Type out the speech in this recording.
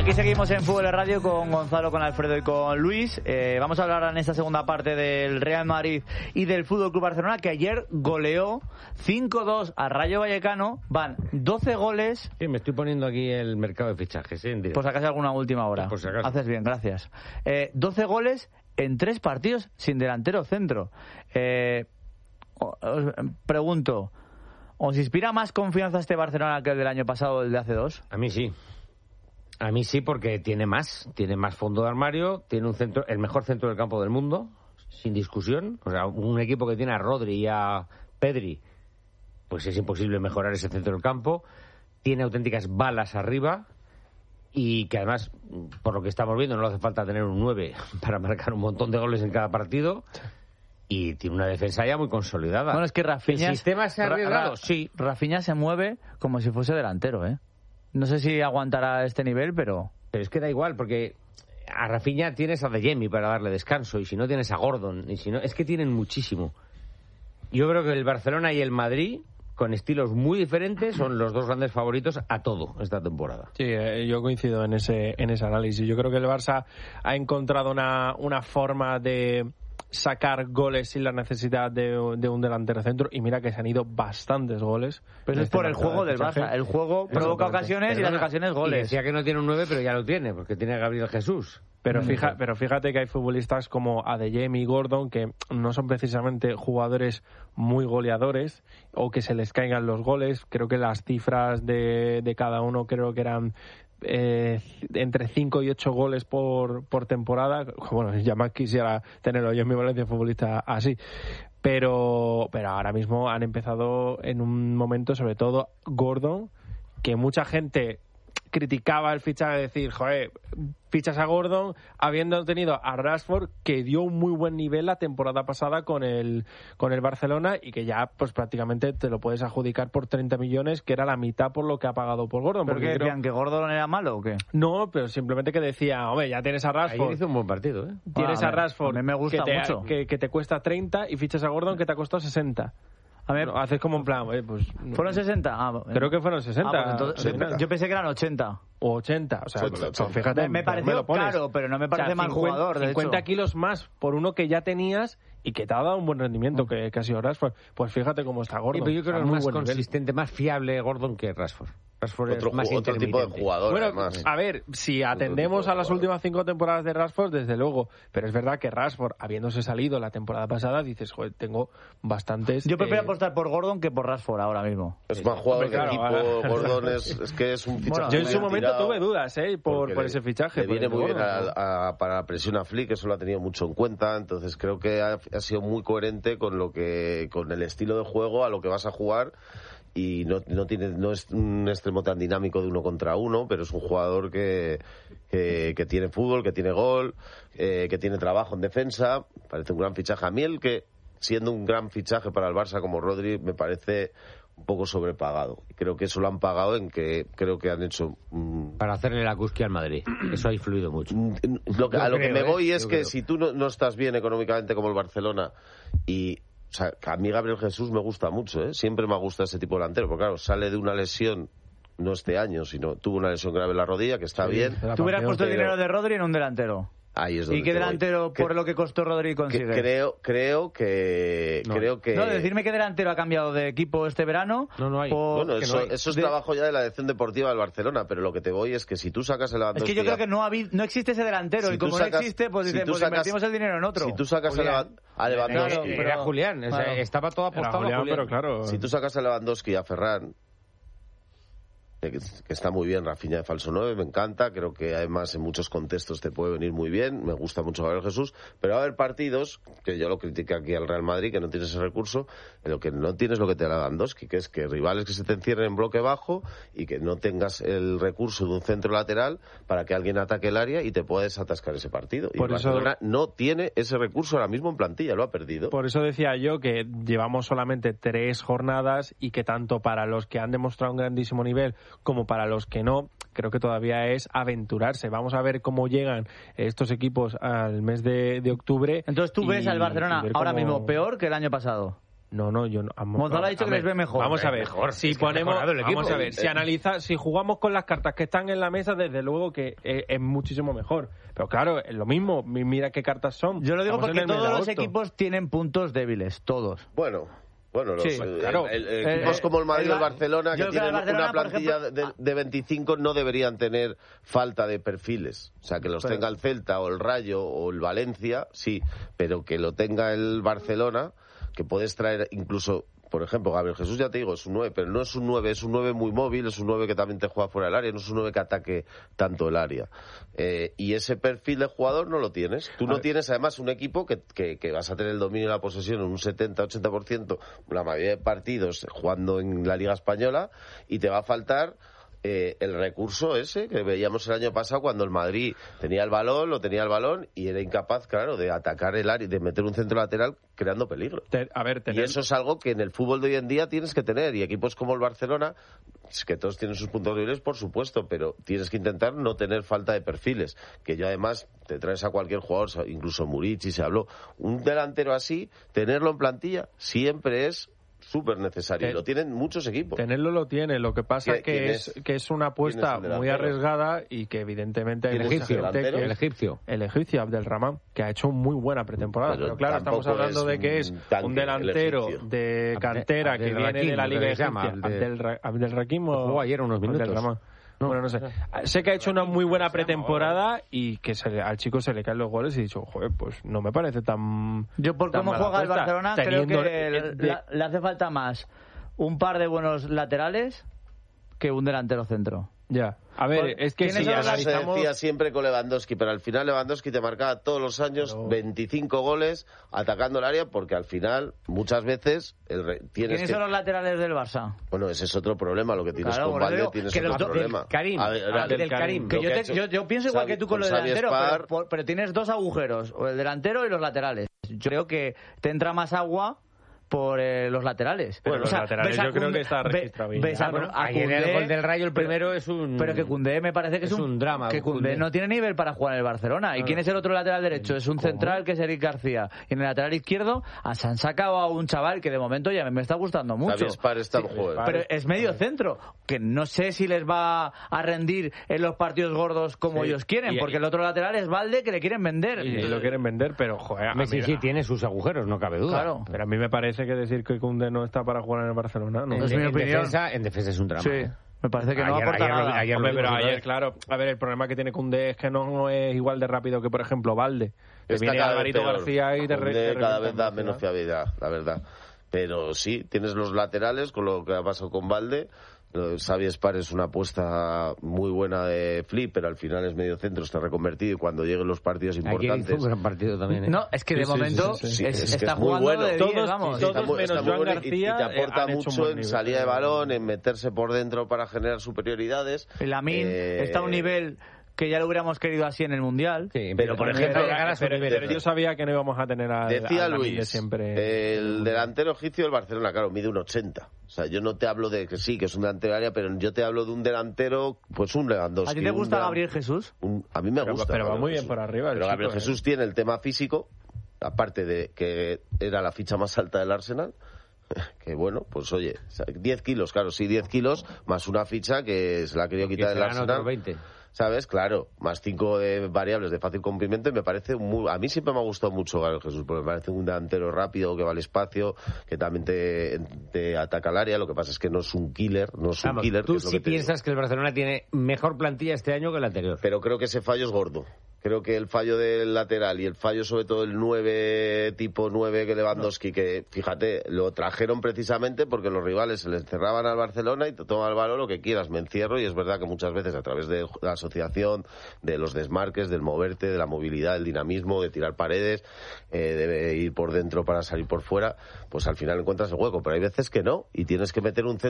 Aquí seguimos en Fútbol de Radio con Gonzalo, con Alfredo y con Luis. Vamos a hablar en esta segunda parte del Real Madrid y del Fútbol Club Barcelona, que ayer goleó 5-2 a Rayo Vallecano. Van 12 goles. Sí, me estoy poniendo aquí el mercado de fichajes, en directo. Por si acaso alguna última hora. Por si acaso. Haces bien, gracias. 12 goles en 3 partidos sin delantero centro. Os pregunto, ¿os inspira más confianza este Barcelona que el del año pasado o el de hace 2? A mí sí. A mí sí, porque tiene más fondo de armario, tiene el mejor centro del campo del mundo, sin discusión. O sea, un equipo que tiene a Rodri y a Pedri, pues es imposible mejorar ese centro del campo. Tiene auténticas balas arriba y que además, por lo que estamos viendo, no le hace falta tener un 9 para marcar un montón de goles en cada partido. Y tiene una defensa ya muy consolidada. Bueno, es que Rafinha... ¿El sistema se ha arriesgado? Sí. Rafinha se mueve como si fuese delantero, ¿eh? No sé si aguantará este nivel, pero... Pero es que da igual, porque a Rafinha tienes a De Jemi para darle descanso, y si no tienes a Gordon, y si no... Es que tienen muchísimo. Yo creo que el Barcelona y el Madrid, con estilos muy diferentes, son los dos grandes favoritos a todo esta temporada. Sí, yo coincido en ese análisis. Yo creo que el Barça ha encontrado una forma de sacar goles sin la necesidad de un delantero centro, y mira que se han ido bastantes goles. Pero es por el juego del Barça. El juego provoca ocasiones y las ocasiones goles. Y decía que no tiene un 9, pero ya lo tiene, porque tiene a Gabriel Jesús. Pero fíjate que hay futbolistas como Adeyemi y Gordon que no son precisamente jugadores muy goleadores o que se les caigan los goles. Creo que las cifras de cada uno creo que eran entre 5 y 8 goles por temporada. Bueno, ya más quisiera tenerlo yo en mi Valencia futbolista así. Pero ahora mismo han empezado en un momento, sobre todo Gordon, que mucha gente criticaba el fichaje de decir, joder, fichas a Gordon habiendo tenido a Rashford, que dio un muy buen nivel la temporada pasada con el Barcelona, y que ya pues prácticamente te lo puedes adjudicar por 30 millones, que era la mitad por lo que ha pagado por Gordon. ¿Pero qué decían, que Gordon era malo o qué? No, pero simplemente que decía, hombre, ya tienes a Rashford. Ayer hizo un buen partido, ¿eh? Tienes a Rashford, a mí me gusta mucho. Que te cuesta 30, y fichas a Gordon que te ha costado 60. A ver, haces como en plan, pues... ¿Fueron 60? Creo que fueron 60. Pues entonces, yo pensé que eran 80. O 80, o sea, fíjate. Me pareció caro, pero no me parece mal jugador, de 50 hecho. kilos más por uno que ya tenías y que te ha dado un buen rendimiento, que ha sido Rashford. Pues fíjate cómo está Gordon. Pero yo creo que es muy más consistente, más fiable Gordon que Rashford. Rashford otro es más otro tipo de jugador, bueno, además. A ver, si atendemos a las últimas 5 temporadas de Rashford, desde luego. Pero es verdad que Rashford, habiéndose salido la temporada pasada, dices, joder, tengo bastantes... Yo prefiero apostar por Gordon que por Rashford ahora mismo. Es más jugador que equipo. Gordon es que es un fichaje. Yo en su momento tirado, tuve dudas por ese fichaje. Le viene muy bien para la presión a Flick, eso lo ha tenido mucho en cuenta. Entonces creo que ha sido muy coherente con el estilo de juego a lo que vas a jugar. Y no es un extremo tan dinámico de 1 contra 1, pero es un jugador que tiene fútbol, que tiene gol, que tiene trabajo en defensa. Parece un gran fichaje. A mí el que, siendo un gran fichaje para el Barça como Rodri, me parece un poco sobrepagado. Creo que eso lo han pagado en que creo que han hecho... Para hacerle la cusquilla al Madrid. Eso ha influido mucho. A lo que me voy es que si tú no estás bien económicamente como el Barcelona y... O sea, que a mí Gabriel Jesús me gusta mucho, ¿eh? Siempre me ha gustado ese tipo de delantero, porque claro, sale de una lesión, no este año, sino tuvo una lesión grave en la rodilla, que está bien. Tú hubieras puesto el dinero de Rodri en un delantero. Ahí es donde ¿Y qué delantero, por lo que costó Rodri, consigue? Creo que... No, decirme qué delantero ha cambiado de equipo este verano. No hay. Bueno, eso es trabajo ya de la dirección deportiva del Barcelona, pero lo que te voy es que si tú sacas el Lewandowski... Es que yo creo que no existe ese delantero, y como no existe, pues dicen, pues invertimos el dinero en otro. Si tú sacas a Lewandowski... Era Julián, estaba todo apostado a Julián. Pero claro... Si tú sacas a Lewandowski y a Ferran... que está muy bien Rafinha de falso 9, me encanta, creo que además en muchos contextos te puede venir muy bien, me gusta mucho Gabriel Jesús, pero va a haber partidos, que yo lo critiqué aquí al Real Madrid, que no tienes ese recurso, en lo que no tienes lo que te da Lewandowski, que es que rivales que se te encierren en bloque bajo y que no tengas el recurso de un centro lateral para que alguien ataque el área y te puedes atascar ese partido. Y Barcelona no tiene ese recurso ahora mismo en plantilla, lo ha perdido. Por eso decía yo que llevamos solamente 3 jornadas y que tanto para los que han demostrado un grandísimo nivel como para los que no, creo que todavía es aventurarse. Vamos a ver cómo llegan estos equipos al mes de octubre. Entonces tú ves al Barcelona ahora mismo peor que el año pasado. No, yo no. Gonzalo ha dicho que les ve mejor. Vamos a ver, mejor, si es que ponemos, ha mejorado el equipo. vamos a ver, si jugamos con las cartas que están en la mesa, desde luego que es muchísimo mejor. Pero claro, es lo mismo, mira qué cartas son. Yo lo digo Estamos porque en el mes de todos los agosto. equipos tienen puntos débiles, todos. Bueno, Sí, claro. Equipos como el Madrid o el Barcelona, que yo creo que tienen el Barcelona, una plantilla por ejemplo, de 25, no deberían tener falta de perfiles. O sea, que los Pero- tenga el Celta o el Rayo o el Valencia, sí, pero que lo tenga el Barcelona, que puedes traer incluso... Por ejemplo, Gabriel Jesús, ya te digo, es un 9, pero no es un 9, es un 9 muy móvil, es un 9 que también te juega fuera del área, no es un 9 que ataque tanto el área. Y ese perfil de jugador no lo tienes. Tú no tienes, además, un equipo que vas a tener el dominio de la posesión en un 70-80%, la mayoría de partidos jugando en la Liga Española, y te va a faltar... el recurso ese que veíamos el año pasado cuando el Madrid tenía el balón y era incapaz, claro, de atacar el área, de meter un centro lateral creando peligro. Y eso es algo que en el fútbol de hoy en día tienes que tener, y equipos como el Barcelona, es que todos tienen sus puntos débiles, por supuesto, pero tienes que intentar no tener falta de perfiles, que yo además te traes a cualquier jugador, incluso Murici se habló, un delantero así, tenerlo en plantilla siempre es súper necesario, y lo tienen muchos equipos. Tenerlo lo tiene, lo que pasa es que es una apuesta ¿Quién es el muy delantero? arriesgada y que evidentemente hay ¿Quién es mucha ese gente delantero? que El egipcio. El egipcio, Abdelrahman, que ha hecho muy buena pretemporada, pero claro, estamos tampoco hablando es de que es un tanque, un el delantero egipcio. de cantera que viene de la Liga Abdelrahim, se llama, egipcia. Abdelrahim o jugó ayer unos minutos. Abdelrahman. Bueno, no sé. Sé que ha hecho una muy buena pretemporada y que al chico se le caen los goles y he dicho, joder, pues no me parece tan... Yo por tan cómo mala juega el apuesta, Barcelona teniendo creo que le hace falta más un par de buenos laterales que un delantero centro. Ya. A ver, es que ¿quiénes si son los Eso se analizamos... decía siempre con Lewandowski, pero al final Lewandowski te marcaba todos los años 25 goles atacando el área, porque al final, muchas veces, ¿Quiénes son los laterales del Barça? Bueno, ese es otro problema, lo que tienes Claro, con por eso Valde digo tienes que otro los dos- problema. Karim, A ver, Abdel Karim. Que lo que ha hecho yo pienso igual que tú con lo del Xavi delantero, Spar, pero tienes dos agujeros, o el delantero y los laterales. Yo creo que te entra más agua por los laterales. Pero los laterales ves a yo creo Koundé- que está registrado bien. ves a Ayer el Koundé, gol del Rayo, el primero es un... pero que Koundé me parece que es un drama. Que Koundé no tiene nivel para jugar en el Barcelona. ¿Y quién es el otro lateral derecho? Es un central que es Eric García. Y en el lateral izquierdo se han sacado a un chaval que de momento ya me está gustando mucho. Xavi Spar está en juego. Pero es medio centro, que no sé si les va a rendir en los partidos gordos como Sí. ellos quieren, Y- porque el otro lateral es Valde, que le quieren vender. Y lo quieren vender, pero joder, Messi sí tiene sus agujeros, no cabe duda. Claro. pero a mí me parece que decir que Koundé no está para jugar en el Barcelona, ¿no? Es mi opinión. En defensa es un drama. Sí, ¿eh? me parece que no Ayer- aporta ayer lo- nada. ayer Hombre, pero vimos otra ayer, vez. claro, a ver, el problema que tiene Koundé es que no es igual de rápido que, por ejemplo, Valde. Que Está viene cada vez Alvarito peor. García y te Koundé cada vez da revienta menos velocidad. fiabilidad, la verdad. Pero sí, tienes los laterales, con lo que ha pasado con Valde. Xavi Spar es una apuesta muy buena de Flip, pero al final es medio centro, está reconvertido, y cuando lleguen los partidos Ayer hizo importantes... un gran partido también. ¿eh? No, es que de Sí, momento sí. Sí, es que está es muy jugando bueno. de 10, Todos- vamos. todos Está muy menos bueno Joan y García, te aporta han hecho un mucho buen en nivel. salida de balón, en meterse por dentro para generar superioridades. Lamine está a un nivel que ya lo hubiéramos querido así en el Mundial. Sí, Pero, por ejemplo, llegar a su nivel. Pero yo sabía que no íbamos a tener Decía a Lamine de Luis, siempre. el delantero egipcio del Barcelona, claro, mide un 80. O sea, yo no te hablo de que sí, que es un delantero área, pero yo te hablo de un delantero, pues un Lewandowski. ¿A ti te gusta un Gabriel Jesús? A mí me Pero- gusta. pero va Gabriel muy bien Jesús. por arriba el Pero chico, Gabriel ¿eh? Jesús tiene el tema físico, aparte de que era la ficha más alta del Arsenal. Que bueno, pues oye, 10 kilos, claro, sí, 10 kilos, más una ficha que se la ha querido quitar del serán Arsenal. otros 20. ¿Sabes? Claro, más 5 variables de fácil cumplimiento, y me parece a mí siempre me ha gustado mucho Gabriel Jesús, porque me parece un delantero rápido, que va al espacio, que también te ataca al área. Lo que pasa es que no es un killer, no es un Vamos, killer. tú que es lo sí que te digo. piensas que el Barcelona tiene mejor plantilla este año que el anterior. Pero creo que ese fallo es gordo. Creo que el fallo del lateral y el fallo sobre todo el 9, tipo 9 que Lewandowski, que fíjate, lo trajeron precisamente porque los rivales se le encerraban al Barcelona y te toman el balón, lo que quieras, me encierro, y es verdad que muchas veces a través de la asociación, de los desmarques, del moverte, de la movilidad, del dinamismo, de tirar paredes, de ir por dentro para salir por fuera, pues al final encuentras el hueco, pero hay veces que no, y tienes que meter un centro